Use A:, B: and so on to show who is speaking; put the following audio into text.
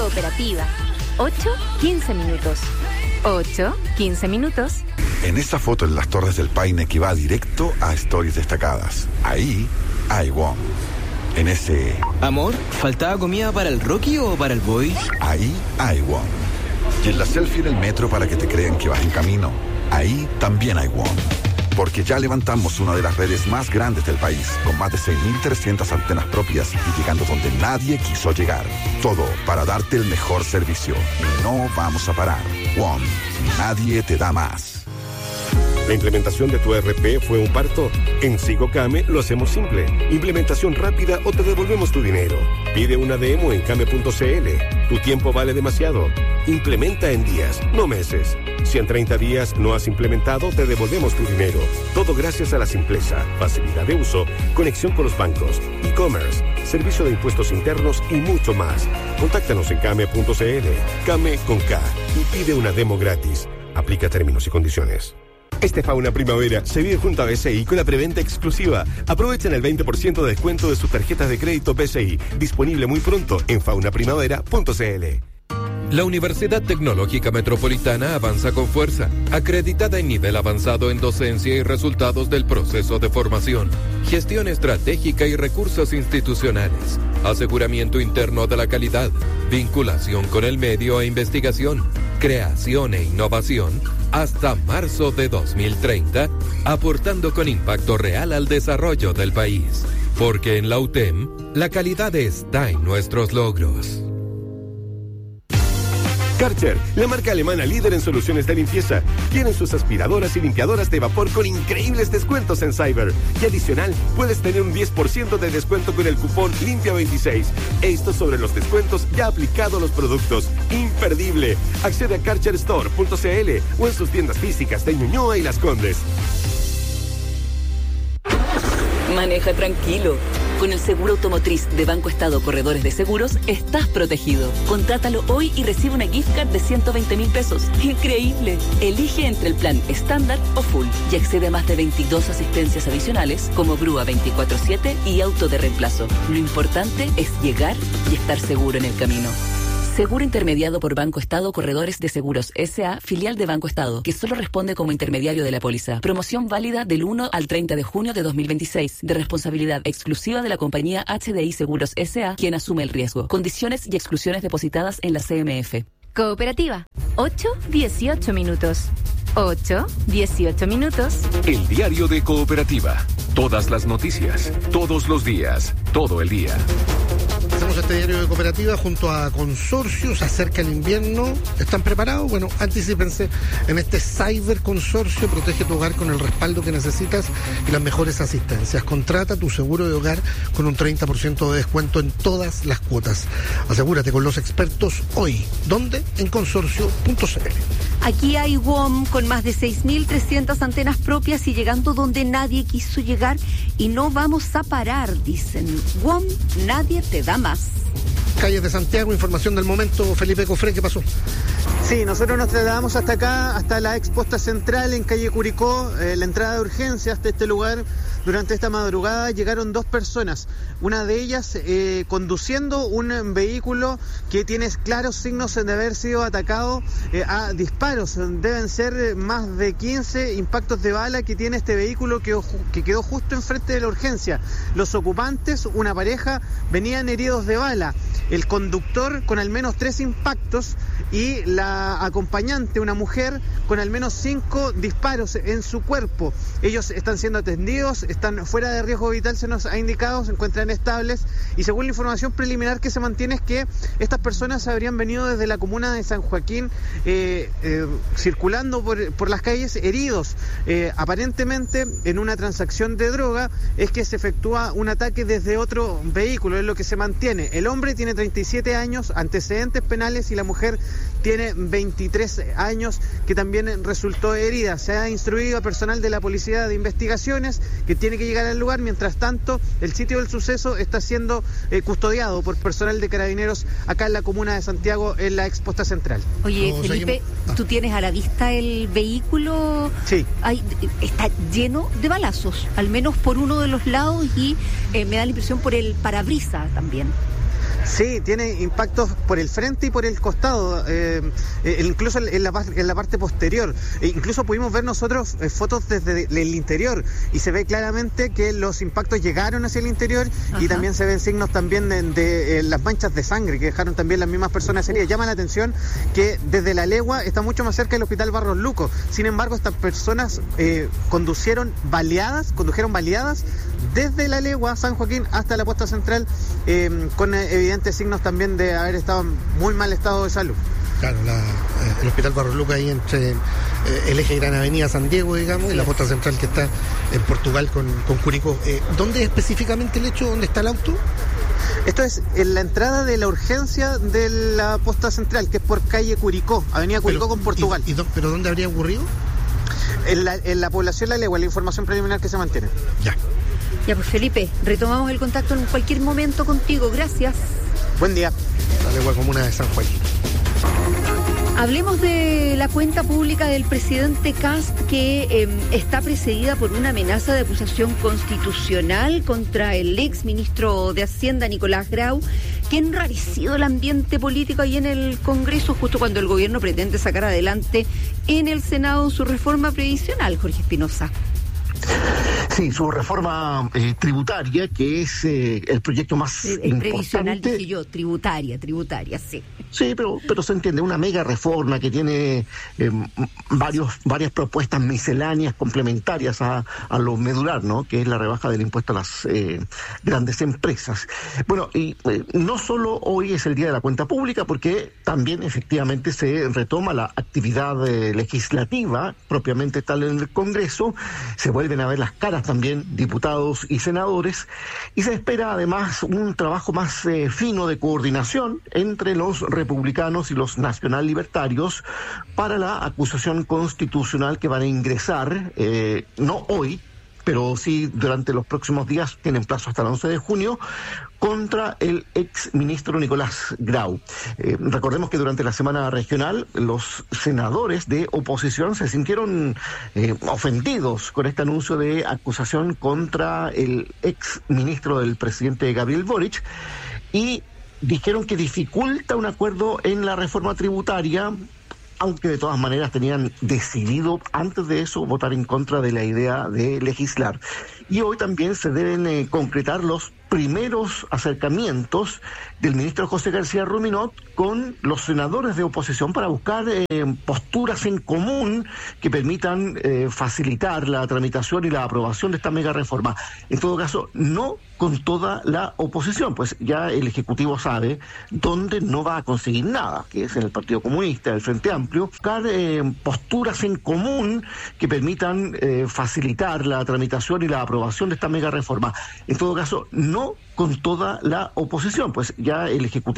A: Cooperativa. 8-15 minutos. 8-15 minutos.
B: En esa foto en las Torres del Paine que va directo a Stories destacadas. Ahí hay WOM. En ese...
C: Amor, ¿faltaba comida para el Rocky o para el Boy?
B: Ahí hay WOM. Y en la selfie en el metro para que te crean que vas en camino. Ahí también hay WOM. Porque ya levantamos una de las redes más grandes del país, con más de 6.300 antenas propias y llegando donde nadie quiso llegar. Todo para darte el mejor servicio. Y no vamos a parar. WOM. Nadie te da más.
D: ¿La implementación de tu ERP fue un parto? En Sigocame lo hacemos simple. Implementación rápida o te devolvemos tu dinero. Pide una demo en came.cl. Tu tiempo vale demasiado. Implementa en días, no meses. Si en 30 días no has implementado, te devolvemos tu dinero. Todo gracias a la simpleza, facilidad de uso, conexión con los bancos, e-commerce, servicio de impuestos internos y mucho más. Contáctanos en came.cl. Came con K. Y pide una demo gratis. Aplica términos y condiciones. Este Fauna Primavera se vive junto a BCI con la preventa exclusiva. Aprovechen el 20% de descuento de sus tarjetas de crédito BCI. Disponible muy pronto en faunaprimavera.cl.
E: La Universidad Tecnológica Metropolitana avanza con fuerza, acreditada en nivel avanzado en docencia y resultados del proceso de formación, gestión estratégica y recursos institucionales, aseguramiento interno de la calidad, vinculación con el medio e investigación, creación e innovación, hasta marzo de 2030, aportando con impacto real al desarrollo del país. Porque en la UTEM, la calidad está en nuestros logros.
D: Karcher, la marca alemana líder en soluciones de limpieza. Tienen sus aspiradoras y limpiadoras de vapor con increíbles descuentos en Cyber. Y adicional, puedes tener un 10% de descuento con el cupón Limpia26. Esto sobre los descuentos ya aplicado a los productos. ¡Imperdible! Accede a karcherstore.cl o en sus tiendas físicas de Ñuñoa y Las Condes.
F: Maneja tranquilo. Con el seguro automotriz de Banco Estado Corredores de Seguros, estás protegido. Contrátalo hoy y recibe una gift card de 120.000 pesos. ¡Increíble! Elige entre el plan estándar o full y accede a más de 22 asistencias adicionales como grúa 24/7 y auto de reemplazo. Lo importante es llegar y estar seguro en el camino. Seguro intermediado por Banco Estado Corredores de Seguros S.A., filial de Banco Estado, que solo responde como intermediario de la póliza. Promoción válida del 1 al 30 de junio de 2026, de responsabilidad exclusiva de la compañía HDI Seguros S.A., quien asume el riesgo. Condiciones y exclusiones depositadas en la CMF.
A: Cooperativa. 8-18 minutos. 8-18 minutos.
G: El diario de Cooperativa. Todas las noticias, todos los días, todo el día.
H: Hacemos este diario de Cooperativa junto a consorcios. Acerca el invierno. ¿Están preparados? Bueno, anticípense en este Cyber Consorcio. Protege tu hogar con el respaldo que necesitas y las mejores asistencias. Contrata tu seguro de hogar con un 30% de descuento en todas las cuotas. Asegúrate con los expertos hoy. ¿Dónde? En consorcio.cl.
I: Aquí hay WOM con más de 6.300 antenas propias y llegando donde nadie quiso llegar y no vamos a parar, dicen. WOM, nadie te da más.
H: Calles de Santiago, información del momento. Felipe Cofré, ¿qué pasó?
J: Sí, nosotros nos trasladamos hasta acá, hasta la exposta central en calle Curicó, la entrada de urgencia hasta este lugar. Durante esta madrugada llegaron 2 personas, una de ellas conduciendo un vehículo que tiene claros signos de haber sido atacado a disparos. Deben ser más de 15 impactos de bala que tiene este vehículo que quedó justo enfrente de la urgencia. Los ocupantes, una pareja, venían heridos de bala. El conductor con al menos 3 impactos y la acompañante, una mujer, con al menos 5 disparos en su cuerpo. Ellos están siendo atendidos, están fuera de riesgo vital, se nos ha indicado, se encuentran estables y según la información preliminar que se mantiene es que estas personas habrían venido desde la comuna de San Joaquín circulando por las calles heridos. Aparentemente en una transacción de droga es que se efectúa un ataque desde otro vehículo, es lo que se mantiene. El hombre tiene 37 años, antecedentes penales y la mujer tiene 23 años que también resultó herida. Se ha instruido a personal de la Policía de Investigaciones que tiene que llegar al lugar. Mientras tanto, el sitio del suceso está siendo custodiado por personal de carabineros acá en la comuna de Santiago, en la exposta central.
I: Oye, Felipe, ¿tú tienes a la vista el vehículo?
J: Sí.
I: Está lleno de balazos, al menos por uno de los lados y me da la impresión por el parabrisas también.
J: Sí, tiene impactos por el frente y por el costado, incluso en la parte posterior. Incluso pudimos ver nosotros fotos desde el interior y se ve claramente que los impactos llegaron hacia el interior. Ajá. Y también se ven signos también de las manchas de sangre que dejaron también las mismas personas heridas. Llama la atención que desde La Legua está mucho más cerca del Hospital Barros Luco. Sin embargo, estas personas condujeron baleadas desde La Legua, San Joaquín, hasta la posta central, con evidentes signos también de haber estado en muy mal estado de salud.
H: Claro, el Hospital Barros Luco ahí entre el eje Gran Avenida San Diego, digamos, sí, y la posta central que está en Portugal con Curicó. ¿Dónde es específicamente el hecho? ¿Dónde está el auto?
J: Esto es en la entrada de la urgencia de la posta central, que es por calle Curicó, avenida Curicó con Portugal.
H: ¿Pero dónde habría ocurrido?
J: En la población La Legua, la información preliminar que se mantiene.
I: Ya, pues Felipe, retomamos el contacto en cualquier momento contigo. Gracias.
J: Buen día.
H: La Legua comuna de San Joaquín.
I: Hablemos de la cuenta pública del presidente Kast, que está precedida por una amenaza de acusación constitucional contra el ex ministro de Hacienda, Nicolás Grau, que ha enrarecido el ambiente político ahí en el Congreso, justo cuando el gobierno pretende sacar adelante en el Senado su reforma previsional. Jorge Espinosa.
K: Sí, su reforma tributaria, que es el proyecto más importante.
I: Previsional, dije yo, tributaria, sí.
K: Sí, pero se entiende, una mega reforma que tiene varias propuestas misceláneas complementarias a lo medular, ¿no? Que es la rebaja del impuesto a las grandes empresas. Bueno, y no solo hoy es el Día de la Cuenta Pública, porque también efectivamente se retoma la actividad legislativa propiamente tal en el Congreso, se vuelven a ver las caras también diputados y senadores, y se espera además un trabajo más fino de coordinación entre los republicanos y los nacional libertarios para la acusación constitucional que van a ingresar, no hoy, pero sí durante los próximos días, tienen plazo hasta el 11 de junio, contra el ex ministro Nicolás Grau. Recordemos que durante la semana regional los senadores de oposición se sintieron ofendidos con este anuncio de acusación contra el ex ministro del presidente Gabriel Boric y dijeron que dificulta un acuerdo en la reforma tributaria, aunque de todas maneras tenían decidido antes de eso votar en contra de la idea de legislar. Y hoy también se deben concretar los primeros acercamientos del ministro José García Ruminot con los senadores de oposición para buscar posturas en común que permitan facilitar la tramitación y la aprobación de esta mega reforma. En todo caso, no con toda la oposición, pues ya el Ejecutivo sabe dónde no va a conseguir nada, que es en el Partido Comunista, el Frente Amplio, buscar posturas en común que permitan facilitar la tramitación y la aprobación de esta mega reforma. En todo caso, no con toda la oposición, pues ya el Ejecutivo